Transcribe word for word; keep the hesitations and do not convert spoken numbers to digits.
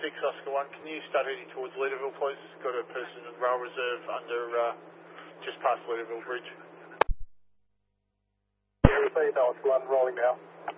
six, Oscar one, can you start heading towards Leaderville, please? Got a person in rail reserve under, uh, just past Leaderville Bridge. Yeah, received, Oscar one, rolling now.